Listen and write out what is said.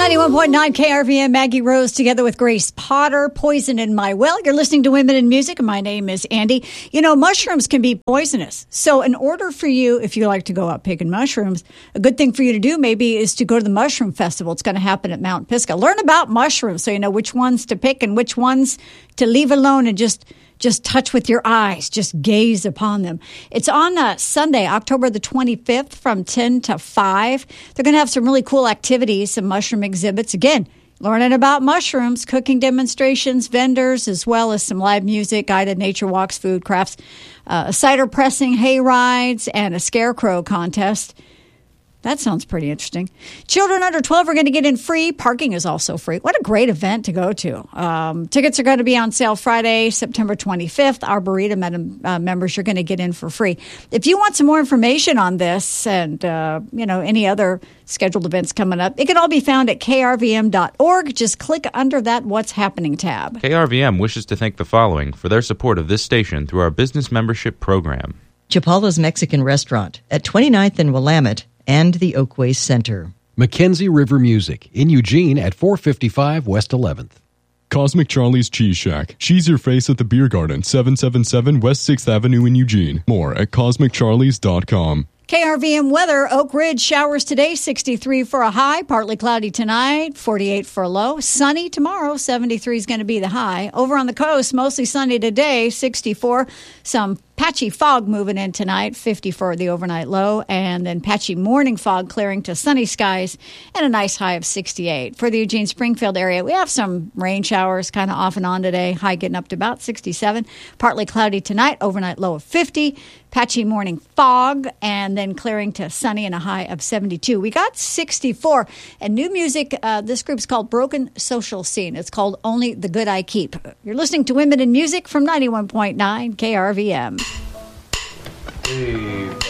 91.9 KRVM, Maggie Rose together with Grace Potter, Poison in My Well. You're listening to Women in Music, and my name is Andy. You know, mushrooms can be poisonous. So in order for you, if you like to go out picking mushrooms, a good thing for you to do maybe is to go to the Mushroom Festival. It's going to happen at Mount Pisgah. Learn about mushrooms so you know which ones to pick and which ones to leave alone and just touch with your eyes. Just gaze upon them. It's on Sunday, October the 25th from 10 to 5. They're going to have some really cool activities, some mushroom exhibits. Again, learning about mushrooms, cooking demonstrations, vendors, as well as some live music, guided nature walks, food crafts, cider pressing, hay rides, and a scarecrow contest. That sounds pretty interesting. Children under 12 are going to get in free. Parking is also free. What a great event to go to. Tickets are going to be on sale Friday, September 25th. Arboretum members are going to get in for free. If you want some more information on this and, any other scheduled events coming up, it can all be found at krvm.org. Just click under that What's Happening tab. KRVM wishes to thank the following for their support of this station through our business membership program. Chapala's Mexican Restaurant at 29th and Willamette and the Oakway Center. Mackenzie River Music in Eugene at 455 West 11th. Cosmic Charlie's Cheese Shack. Cheese your face at the Beer Garden, 777 West 6th Avenue in Eugene. More at CosmicCharlies.com. KRVM weather, Oak Ridge showers today, 63 for a high, partly cloudy tonight, 48 for a low. Sunny tomorrow, 73 is going to be the high. Over on the coast, mostly sunny today, 64. Some patchy fog moving in tonight, 50 for the overnight low, and then patchy morning fog clearing to sunny skies and a nice high of 68. For the Eugene-Springfield area, we have some rain showers kind of off and on today, high getting up to about 67. Partly cloudy tonight, overnight low of 50. Patchy morning fog, and then clearing to sunny and a high of 72. We got 64. And new music, this group's called Broken Social Scene. It's called Only the Good I Keep. You're listening to Women in Music from 91.9 KRVM. Hey.